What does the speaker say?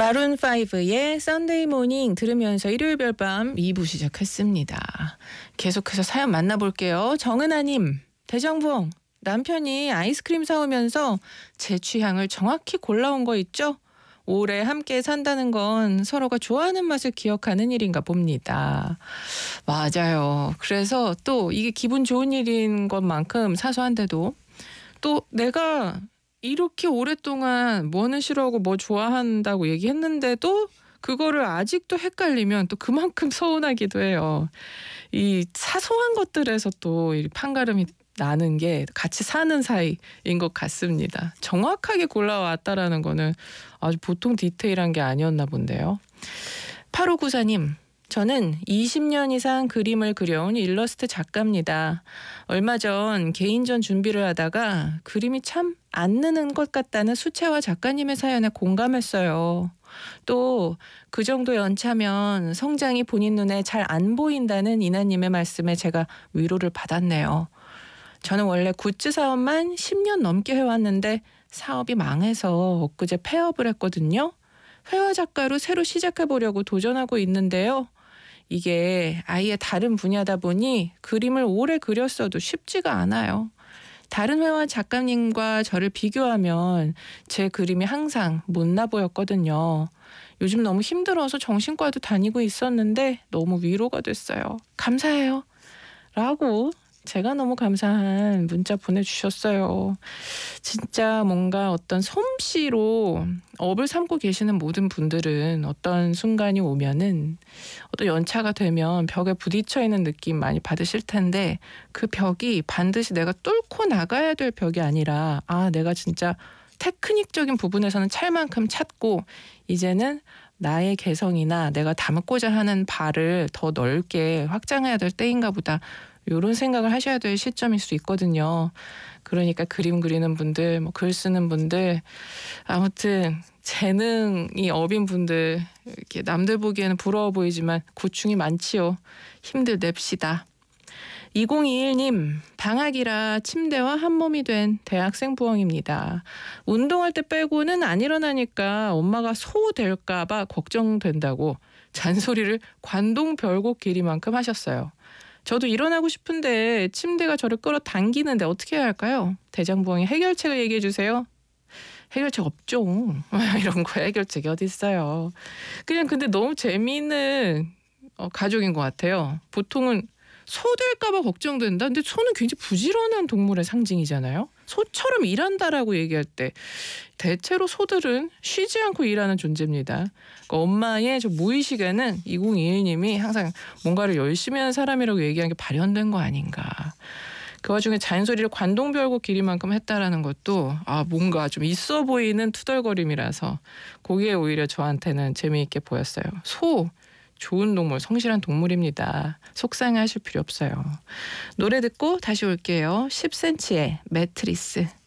마룬5의 썬데이 모닝 들으면서 일요일 별밤 2부 시작했습니다. 계속해서 사연 만나볼게요. 정은아님, 대정부엉, 남편이 아이스크림 사오면서 제 취향을 정확히 골라온 거 있죠? 오래 함께 산다는 건 서로가 좋아하는 맛을 기억하는 일인가 봅니다. 맞아요. 그래서 또 이게 기분 좋은 일인 것만큼 사소한데도 또 내가 이렇게 오랫동안 뭐는 싫어하고 뭐 좋아한다고 얘기했는데도 그거를 아직도 헷갈리면 또 그만큼 서운하기도 해요. 이 사소한 것들에서 또 이 판가름이 나는 게 같이 사는 사이인 것 같습니다. 정확하게 골라왔다라는 거는 아주 보통 디테일한 게 아니었나 본데요. 8594님. 저는 20년 이상 그림을 그려온 일러스트 작가입니다. 얼마 전 개인전 준비를 하다가 그림이 참 안 느는 것 같다는 수채화 작가님의 사연에 공감했어요. 또 그 정도 연차면 성장이 본인 눈에 잘 안 보인다는 이나님의 말씀에 제가 위로를 받았네요. 저는 원래 굿즈 사업만 10년 넘게 해왔는데 사업이 망해서 엊그제 폐업을 했거든요. 회화 작가로 새로 시작해보려고 도전하고 있는데요. 이게 아예 다른 분야다 보니 그림을 오래 그렸어도 쉽지가 않아요. 다른 회화 작가님과 저를 비교하면 제 그림이 항상 못나 보였거든요. 요즘 너무 힘들어서 정신과도 다니고 있었는데 너무 위로가 됐어요. 감사해요. 라고 제가 너무 감사한 문자 보내주셨어요. 진짜 뭔가 어떤 솜씨로 업을 삼고 계시는 모든 분들은 어떤 순간이 오면은 어떤 연차가 되면 벽에 부딪혀 있는 느낌 많이 받으실 텐데 그 벽이 반드시 내가 뚫고 나가야 될 벽이 아니라 내가 진짜 테크닉적인 부분에서는 찰 만큼 찼고 이제는 나의 개성이나 내가 담고자 하는 바를 더 넓게 확장해야 될 때인가 보다. 이런 생각을 하셔야 될 시점일 수 있거든요. 그러니까 그림 그리는 분들, 글 쓰는 분들, 아무튼 재능이 업인 분들, 이렇게 남들 보기에는 부러워 보이지만 고충이 많지요. 힘들 냅시다. 2021님, 방학이라 침대와 한 몸이 된 대학생 부엉입니다. 운동할 때 빼고는 안 일어나니까 엄마가 소 될까 봐 걱정된다고 잔소리를 관동별곡 길이만큼 하셨어요. 저도 일어나고 싶은데 침대가 저를 끌어당기는데 어떻게 해야 할까요? 대장부엉이 해결책을 얘기해 주세요. 해결책 없죠. 이런 거 해결책이 어디 있어요. 그냥 근데 너무 재미있는 가족인 것 같아요. 보통은 소 될까 봐 걱정된다. 근데 소는 굉장히 부지런한 동물의 상징이잖아요. 소처럼 일한다라고 얘기할 때 대체로 소들은 쉬지 않고 일하는 존재입니다. 그러니까 엄마의 저 무의식에는 2021님이 항상 뭔가를 열심히 하는 사람이라고 얘기한 게 발현된 거 아닌가. 그 와중에 잔소리를 관동별곡 길이만큼 했다라는 것도 뭔가 좀 있어 보이는 투덜거림이라서 그게 오히려 저한테는 재미있게 보였어요. 소 좋은 동물, 성실한 동물입니다. 속상해하실 필요 없어요. 노래 듣고 다시 올게요. 10cm의 매트리스.